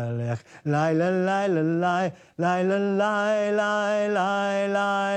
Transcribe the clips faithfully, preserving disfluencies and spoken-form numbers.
Lie, lie, lie, lie, lie, lie, lie, lie, lie, lie,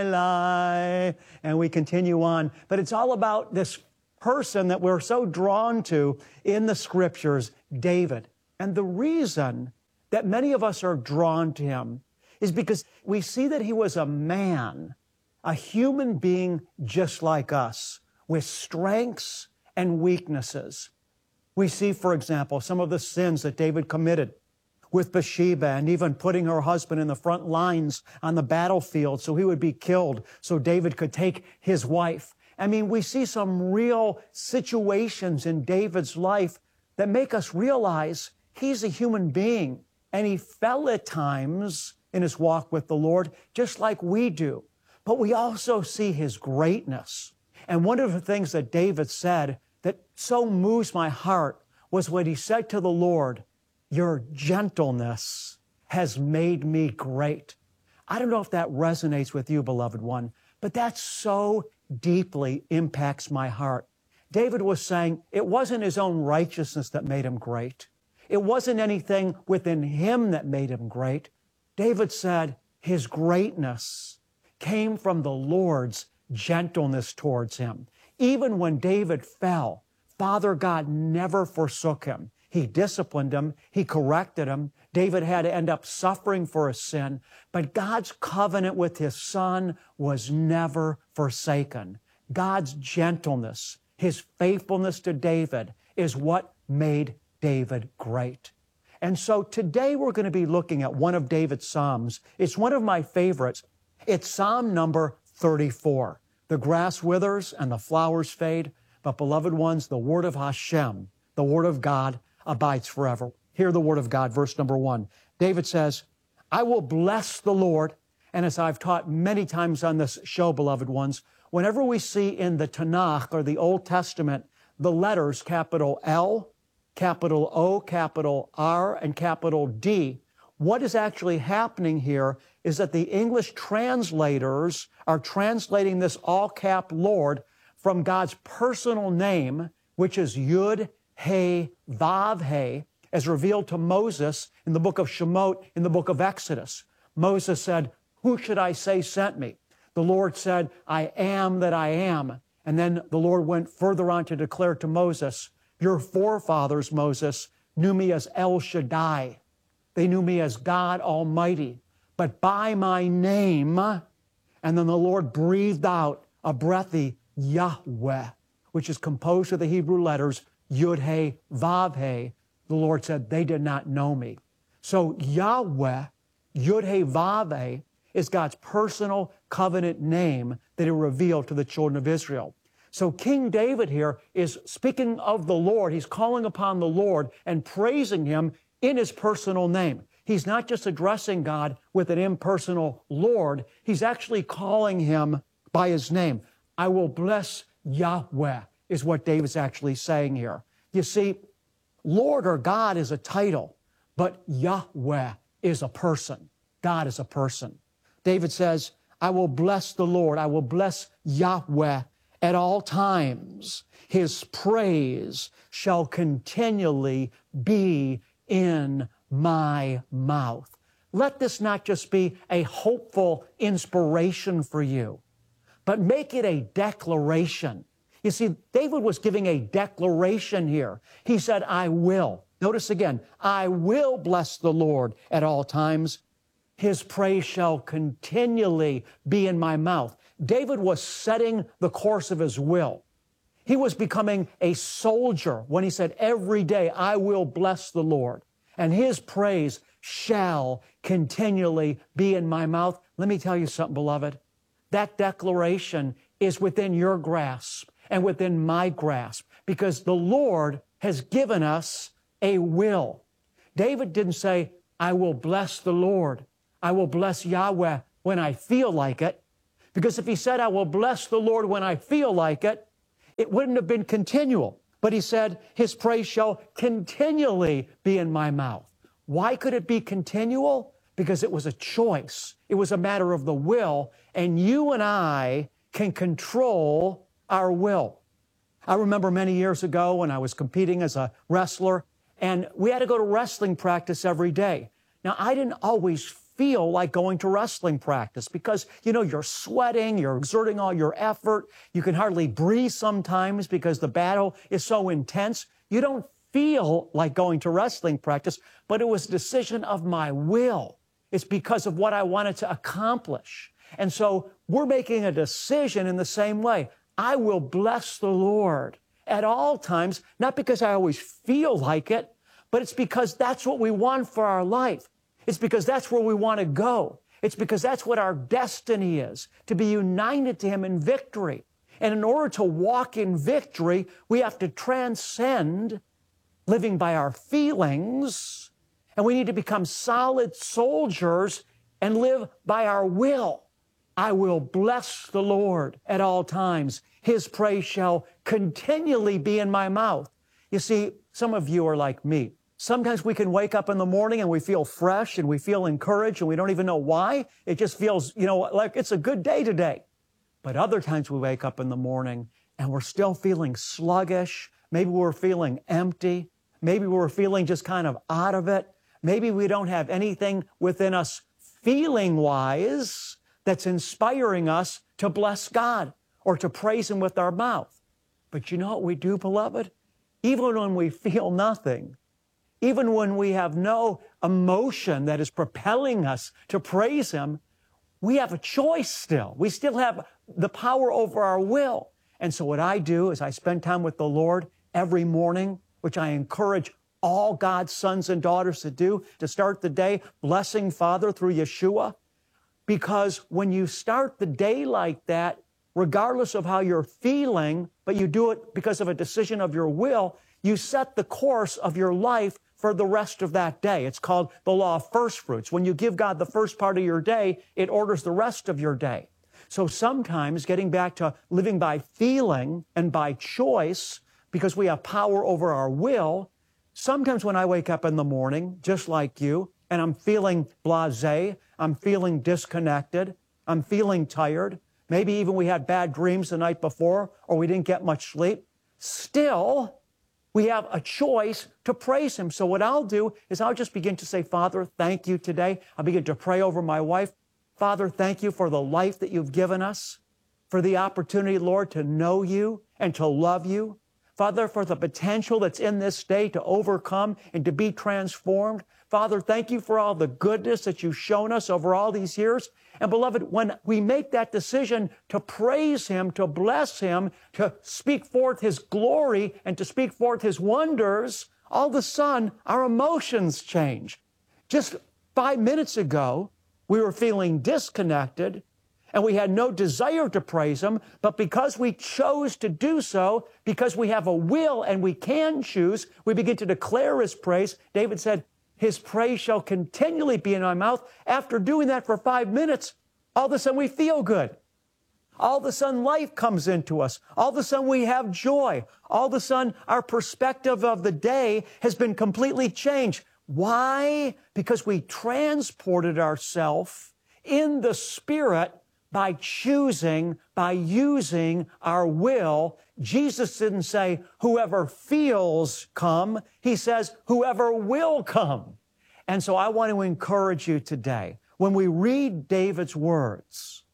lie. And we continue on. But it's all about this person that we're so drawn to in the scriptures, David. And the reason that many of us are drawn to him is because we see that he was a man, a human being just like us, with strengths and weaknesses. We see, for example, some of the sins that David committed with Bathsheba, and even putting her husband in the front lines on the battlefield so he would be killed so David could take his wife. I mean, we see some real situations in David's life that make us realize he's a human being, and he fell at times in his walk with the Lord, just like we do. But we also see his greatness. And one of the things that David said that so moves my heart was when he said to the Lord, "Your gentleness has made me great." I don't know if that resonates with you, beloved one, but that so deeply impacts my heart. David was saying it wasn't his own righteousness that made him great. It wasn't anything within him that made him great. David said his greatness came from the Lord's gentleness towards him. Even when David fell, Father God never forsook him. He disciplined him. He corrected him. David had to end up suffering for his sin. But God's covenant with his son was never forsaken. God's gentleness, his faithfulness to David, is what made David great. And so today we're going to be looking at one of David's Psalms. It's one of my favorites. It's Psalm number thirty-four. The grass withers and the flowers fade, but beloved ones, the word of Hashem, the word of God, abides forever. Hear the word of God, verse number one. David says, "I will bless the Lord." And as I've taught many times on this show, beloved ones, whenever we see in the Tanakh or the Old Testament, the letters capital L, capital O, capital R, and capital D, what is actually happening here is that the English translators are translating this all-cap Lord from God's personal name, which is Yud, He, Vav, He, as revealed to Moses in the book of Shemot, in the book of Exodus. Moses said, "Who should I say sent me?" The Lord said, "I am that I am." And then the Lord went further on to declare to Moses, "Your forefathers, Moses, knew me as El Shaddai. They knew me as God Almighty, but by my name." And then the Lord breathed out a breathy Yahweh, which is composed of the Hebrew letters Yud, He, Vav, He. The Lord said, "They did not know me." So Yahweh, Yud, He, Vav, He, is God's personal covenant name that He revealed to the children of Israel. So King David here is speaking of the Lord. He's calling upon the Lord and praising Him in His personal name. He's not just addressing God with an impersonal Lord. He's actually calling Him by His name. "I will bless Yahweh," is what David's actually saying here. You see, Lord or God is a title, but Yahweh is a person. God is a person. David says, "I will bless the Lord. I will bless Yahweh at all times. His praise shall continually be in my mouth." Let this not just be a hopeful inspiration for you, but make it a declaration. You see, David was giving a declaration here. He said, "I will." Notice again, "I will bless the Lord at all times. His praise shall continually be in my mouth." David was setting the course of his will. He was becoming a soldier when he said, "Every day I will bless the Lord, and His praise shall continually be in my mouth." Let me tell you something, beloved. That declaration is within your grasp and within my grasp, because the Lord has given us a will. David didn't say, "I will bless the Lord. I will bless Yahweh when I feel like it." Because if he said, "I will bless the Lord when I feel like it," it wouldn't have been continual. But he said, "His praise shall continually be in my mouth." Why could it be continual? Because it was a choice. It was a matter of the will, and you and I can control our will. I remember many years ago when I was competing as a wrestler, and we had to go to wrestling practice every day. Now, I didn't always feel like going to wrestling practice because, you know, you're sweating, you're exerting all your effort. You can hardly breathe sometimes because the battle is so intense. You don't feel like going to wrestling practice, but it was a decision of my will. It's because of what I wanted to accomplish. And so we're making a decision in the same way. I will bless the Lord at all times, not because I always feel like it, but it's because that's what we want for our life. It's because that's where we want to go. It's because that's what our destiny is, to be united to Him in victory. And in order to walk in victory, we have to transcend living by our feelings, and we need to become solid soldiers and live by our will. I will bless the Lord at all times. His praise shall continually be in my mouth. You see, some of you are like me. Sometimes we can wake up in the morning and we feel fresh and we feel encouraged and we don't even know why. It just feels, you know, like it's a good day today. But other times we wake up in the morning and we're still feeling sluggish. Maybe we're feeling empty. Maybe we're feeling just kind of out of it. Maybe we don't have anything within us feeling-wise that's inspiring us to bless God or to praise Him with our mouth. But you know what we do, beloved? Even when we feel nothing, even when we have no emotion that is propelling us to praise Him, we have a choice still. We still have the power over our will. And so what I do is I spend time with the Lord every morning, which I encourage all God's sons and daughters to do, to start the day blessing Father through Yeshua. Because when you start the day like that, regardless of how you're feeling, but you do it because of a decision of your will, you set the course of your life for the rest of that day. It's called the law of first fruits. When you give God the first part of your day, it orders the rest of your day. So sometimes getting back to living by feeling and by choice, because we have power over our will, sometimes when I wake up in the morning, just like you, and I'm feeling blasé, I'm feeling disconnected, I'm feeling tired, maybe even we had bad dreams the night before, or we didn't get much sleep, still, we have a choice to praise Him. So what I'll do is I'll just begin to say, Father, thank you today. I'll begin to pray over my wife. Father, thank you for the life that you've given us, for the opportunity, Lord, to know you and to love you. Father, for the potential that's in this day to overcome and to be transformed. Father, thank you for all the goodness that you've shown us over all these years. And beloved, when we make that decision to praise Him, to bless Him, to speak forth His glory and to speak forth His wonders, all of a sudden our emotions change. Just five minutes ago, we were feeling disconnected and we had no desire to praise Him, but because we chose to do so, because we have a will and we can choose, we begin to declare His praise. David said, His praise shall continually be in my mouth. After doing that for five minutes, all of a sudden we feel good. All of a sudden life comes into us. All of a sudden we have joy. All of a sudden our perspective of the day has been completely changed. Why? Because we transported ourselves in the Spirit by choosing, by using our will. Jesus didn't say, whoever feels come. He says, whoever will come. And so I want to encourage you today, when we read David's words,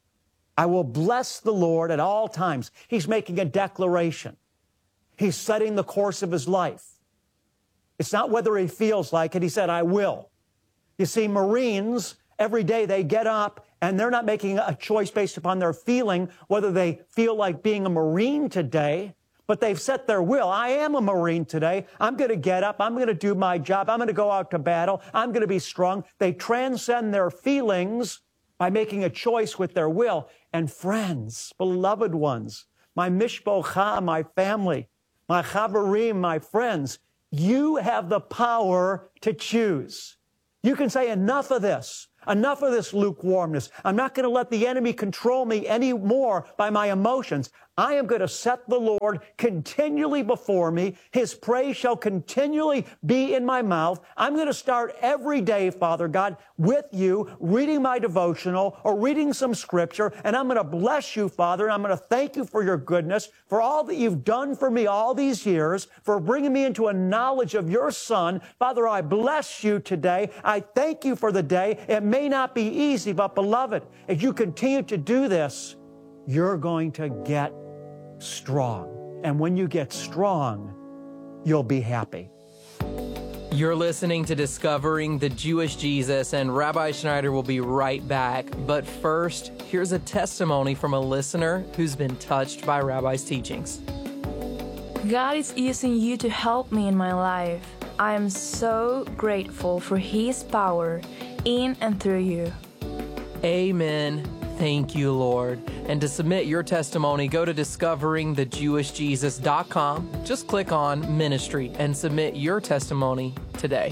I will bless the Lord at all times. He's making a declaration. He's setting the course of his life. It's not whether he feels like it. He said, I will. You see, Marines, every day they get up and they're not making a choice based upon their feeling, whether they feel like being a Marine today, but they've set their will. I am a Marine today. I'm going to get up. I'm going to do my job. I'm going to go out to battle. I'm going to be strong. They transcend their feelings by making a choice with their will. And friends, beloved ones, my mishpocha, my family, my chaverim, my friends, you have the power to choose. You can say, enough of this. Enough of this lukewarmness. I'm not going to let the enemy control me anymore by my emotions. I am going to set the Lord continually before me. His praise shall continually be in my mouth. I'm going to start every day, Father God, with you, reading my devotional or reading some scripture, and I'm going to bless you, Father, and I'm going to thank you for your goodness, for all that you've done for me all these years, for bringing me into a knowledge of your Son. Father, I bless you today. I thank you for the day. It may not be easy, but beloved, as you continue to do this, you're going to get strong. And when you get strong, you'll be happy. You're listening to Discovering the Jewish Jesus, and Rabbi Schneider will be right back. But first, here's a testimony from a listener who's been touched by Rabbi's teachings. God is using you to help me in my life. I am so grateful for His power in and through you. Amen. Thank you, Lord. And to submit your testimony, go to discovering the jewish jesus dot com. Just click on Ministry and submit your testimony today.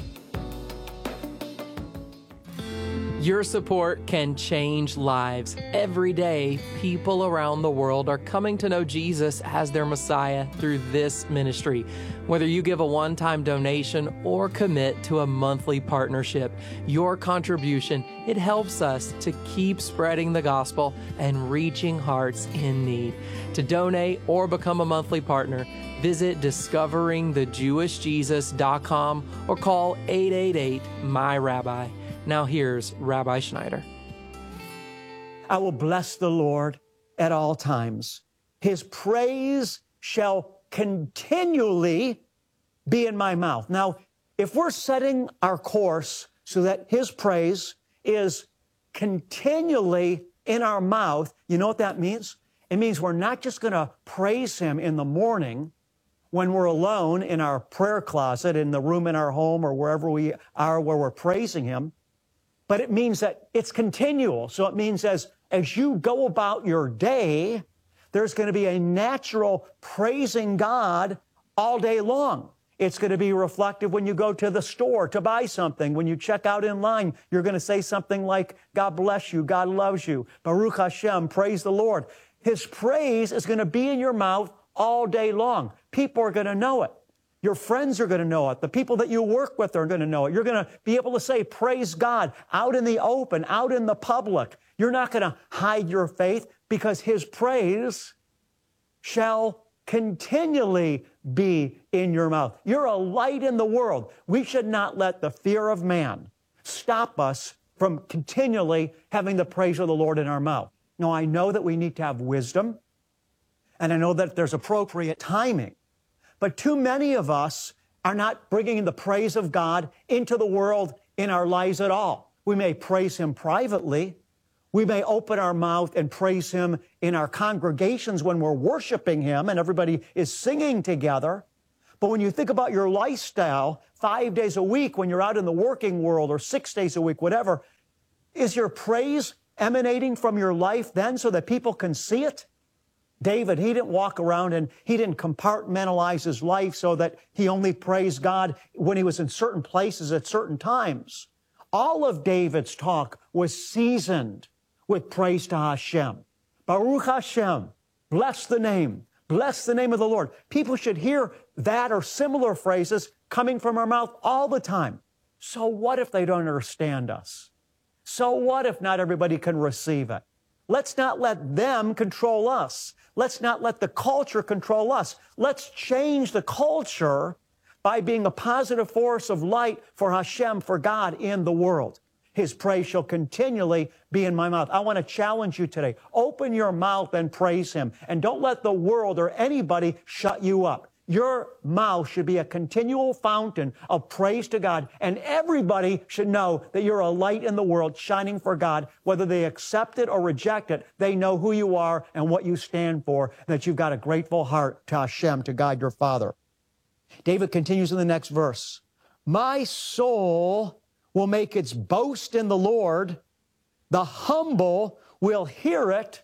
Your support can change lives. Every day, people around the world are coming to know Jesus as their Messiah through this ministry. Whether you give a one-time donation or commit to a monthly partnership, your contribution, it helps us to keep spreading the gospel and reaching hearts in need. To donate or become a monthly partner, visit discovering the jewish jesus dot com or call eight eight eight, M Y Rabbi. Now here's Rabbi Schneider. I will bless the Lord at all times. His praise shall continually be in my mouth. Now, if we're setting our course so that His praise is continually in our mouth, you know what that means? It means we're not just going to praise Him in the morning when we're alone in our prayer closet, in the room in our home, or wherever we are where we're praising Him. But it means that it's continual. So it means as, as you go about your day, there's going to be a natural praising God all day long. It's going to be reflective when you go to the store to buy something. When you check out in line, you're going to say something like, God bless you, God loves you, Baruch Hashem, praise the Lord. His praise is going to be in your mouth all day long. People are going to know it. Your friends are going to know it. The people that you work with are going to know it. You're going to be able to say, praise God, out in the open, out in the public. You're not going to hide your faith because His praise shall continually be in your mouth. You're a light in the world. We should not let the fear of man stop us from continually having the praise of the Lord in our mouth. Now, I know that we need to have wisdom, and I know that there's appropriate timing. But too many of us are not bringing the praise of God into the world in our lives at all. We may praise Him privately. We may open our mouth and praise Him in our congregations when we're worshiping Him and everybody is singing together. But when you think about your lifestyle, five days a week when you're out in the working world, or six days a week, whatever, is your praise emanating from your life then so that people can see it? David, he didn't walk around and he didn't compartmentalize his life so that he only praised God when he was in certain places at certain times. All of David's talk was seasoned with praise to Hashem. Baruch Hashem, bless the name, bless the name of the Lord. People should hear that or similar phrases coming from our mouth all the time. So what if they don't understand us? So what if not everybody can receive it? Let's not let them control us. Let's not let the culture control us. Let's change the culture by being a positive force of light for Hashem, for God in the world. His praise shall continually be in my mouth. I want to challenge you today. Open your mouth and praise Him. And don't let the world or anybody shut you up. Your mouth should be a continual fountain of praise to God, and everybody should know that you're a light in the world shining for God. Whether they accept it or reject it, they know who you are and what you stand for, that you've got a grateful heart to Hashem, to God your Father. David continues in the next verse. My soul will make its boast in the Lord. The humble will hear it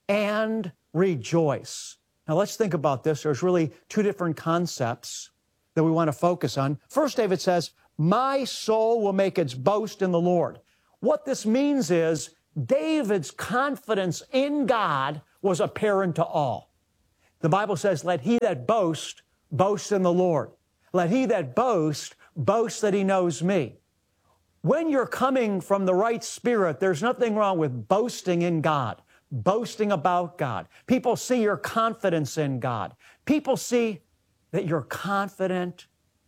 and rejoice. Now, let's think about this. There's really two different concepts that we want to focus on. First, David says, my soul will make its boast in the Lord. What this means is David's confidence in God was apparent to all. The Bible says, let he that boast, boast in the Lord. Let he that boast, boast that he knows me. When you're coming from the right spirit, there's nothing wrong with boasting in God, boasting about God. People see your confidence in God. People see that you're confident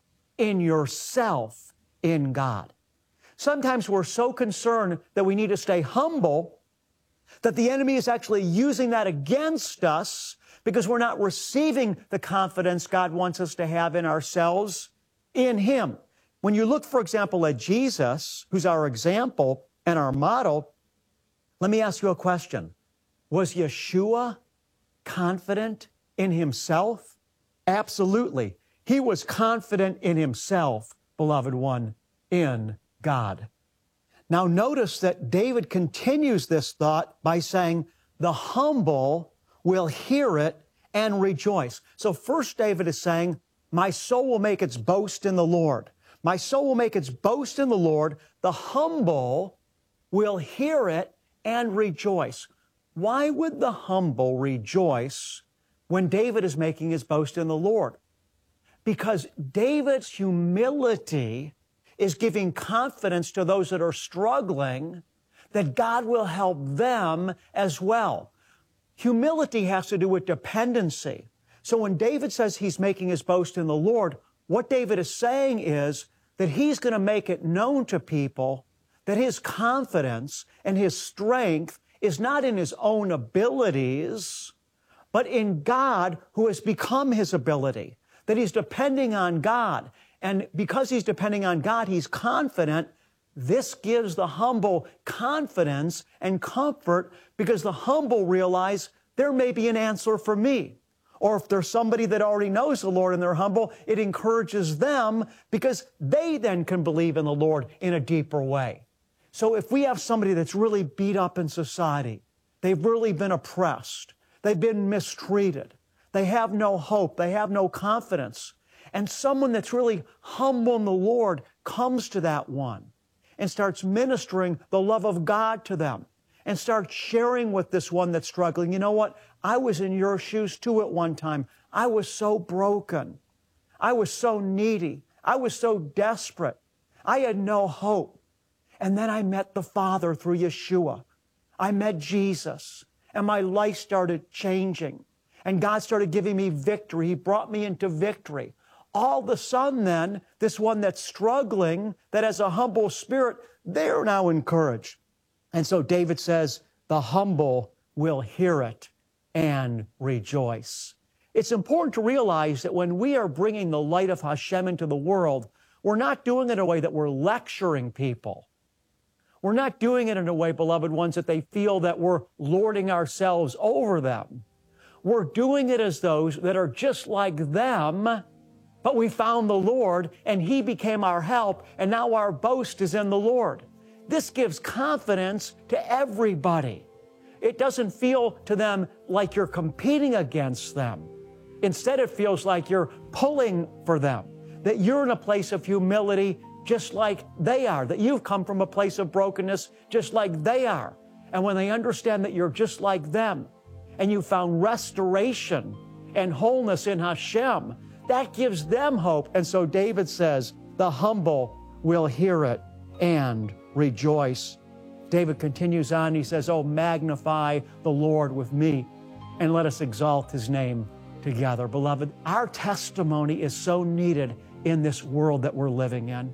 in yourself in God. Sometimes we're so concerned that we need to stay humble that the enemy is actually using that against us because we're not receiving the confidence God wants us to have in ourselves in Him. When you look, for example, at Jesus, who's our example and our model, let me ask you a question. Was Yeshua confident in himself? Absolutely. He was confident in himself, beloved one, in God. Now notice that David continues this thought by saying, the humble will hear it and rejoice. So first David is saying, my soul will make its boast in the Lord. My soul will make its boast in the Lord. The humble will hear it and rejoice. Why would the humble rejoice when David is making his boast in the Lord? Because David's humility is giving confidence to those that are struggling that God will help them as well. Humility has to do with dependency. So when David says he's making his boast in the Lord, what David is saying is that he's going to make it known to people that his confidence and his strength is not in his own abilities, but in God who has become his ability, that he's depending on God. And because he's depending on God, he's confident. This gives the humble confidence and comfort because the humble realize there may be an answer for me. Or if there's somebody that already knows the Lord and they're humble, it encourages them because they then can believe in the Lord in a deeper way. So if we have somebody that's really beat up in society, they've really been oppressed, they've been mistreated, they have no hope, they have no confidence, and someone that's really humble in the Lord comes to that one and starts ministering the love of God to them and starts sharing with this one that's struggling. You know what? I was in your shoes too at one time. I was so broken. I was so needy. I was so desperate. I had no hope. And then I met the Father through Yeshua. I met Jesus, and my life started changing. And God started giving me victory. He brought me into victory. All of a sudden then, this one that's struggling, that has a humble spirit, they're now encouraged. And so David says, the humble will hear it and rejoice. It's important to realize that when we are bringing the light of Hashem into the world, we're not doing it in a way that we're lecturing people. We're not doing it in a way, beloved ones, that they feel that we're lording ourselves over them. We're doing it as those that are just like them, but we found the Lord, and He became our help, and now our boast is in the Lord. This gives confidence to everybody. It doesn't feel to them like you're competing against them. Instead, it feels like you're pulling for them, that you're in a place of humility just like they are, that you've come from a place of brokenness just like they are. And when they understand that you're just like them, and you found restoration and wholeness in Hashem, that gives them hope. And so David says, the humble will hear it and rejoice. David continues on. He says, oh, magnify the Lord with me, and let us exalt His name together. Beloved, our testimony is so needed in this world that we're living in.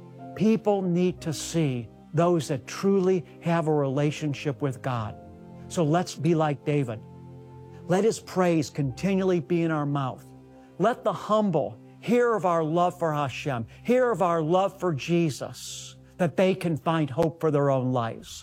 People need to see those that truly have a relationship with God. So let's be like David. Let His praise continually be in our mouth. Let the humble hear of our love for Hashem, hear of our love for Jesus, that they can find hope for their own lives.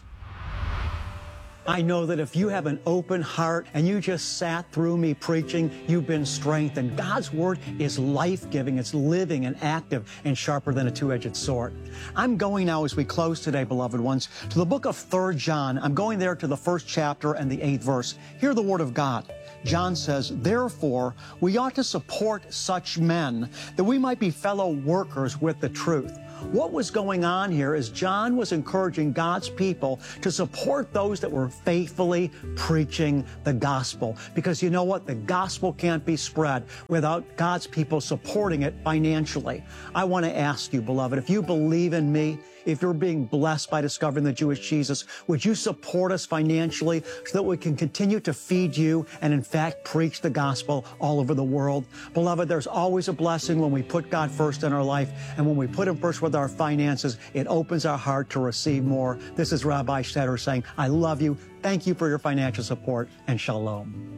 I know that if you have an open heart and you just sat through me preaching, you've been strengthened. God's Word is life-giving, it's living and active and sharper than a two-edged sword. I'm going now, as we close today, beloved ones, to the book of Third John. I'm going there to the first chapter and the eighth verse. Hear the Word of God. John says, therefore, we ought to support such men, that we might be fellow workers with the truth. What was going on here is John was encouraging God's people to support those that were faithfully preaching the gospel. Because you know what? The gospel can't be spread without God's people supporting it financially. I want to ask you, beloved, if you believe in me, if you're being blessed by discovering the Jewish Jesus, would you support us financially so that we can continue to feed you and, in fact, preach the gospel all over the world? Beloved, there's always a blessing when we put God first in our life, and when we put Him first with our finances, it opens our heart to receive more. This is Rabbi Shetter saying, I love you. Thank you for your financial support, and shalom.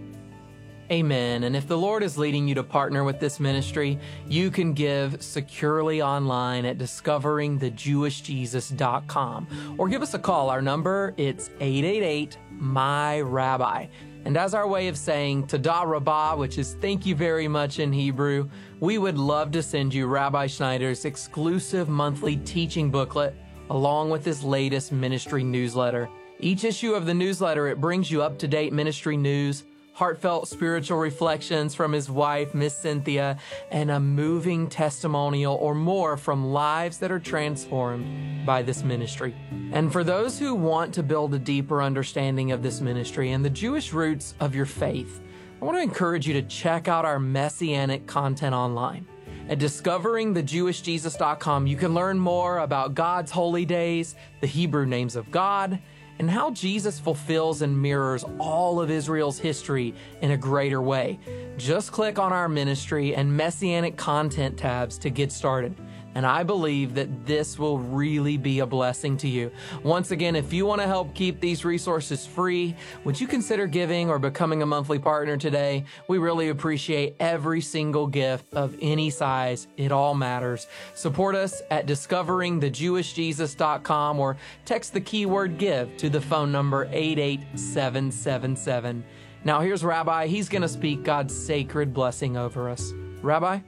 Amen. And if the Lord is leading you to partner with this ministry, you can give securely online at discovering the jewish jesus dot com or give us a call. Our number, it's eight eight eight, M Y Rabbi. And as our way of saying Todah Rabbah, which is thank you very much in Hebrew, we would love to send you Rabbi Schneider's exclusive monthly teaching booklet along with his latest ministry newsletter. Each issue of the newsletter, it brings you up-to-date ministry news, heartfelt spiritual reflections from his wife, Miss Cynthia, and a moving testimonial or more from lives that are transformed by this ministry. And for those who want to build a deeper understanding of this ministry and the Jewish roots of your faith, I want to encourage you to check out our messianic content online. At discovering the jewish jesus dot com, you can learn more about God's holy days, the Hebrew names of God, and how Jesus fulfills and mirrors all of Israel's history in a greater way. Just click on our ministry and messianic content tabs to get started. And I believe that this will really be a blessing to you. Once again, if you want to help keep these resources free, would you consider giving or becoming a monthly partner today? We really appreciate every single gift of any size. It all matters. Support us at discovering the jewish jesus dot com or text the keyword give to the phone number eight eight seven seven seven. Now here's Rabbi. He's going to speak God's sacred blessing over us. Rabbi?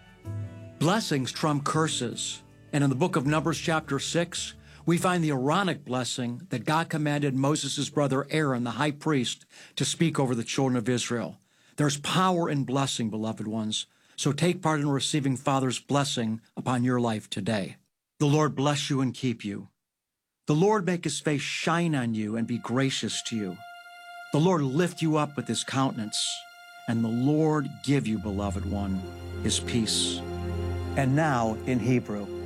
Blessings trump curses. And in the book of Numbers chapter six, we find the Aaronic blessing that God commanded Moses' brother Aaron, the high priest, to speak over the children of Israel. There's power in blessing, beloved ones. So take part in receiving Father's blessing upon your life today. The Lord bless you and keep you. The Lord make His face shine on you and be gracious to you. The Lord lift you up with His countenance, and the Lord give you, beloved one, His peace. And now in Hebrew.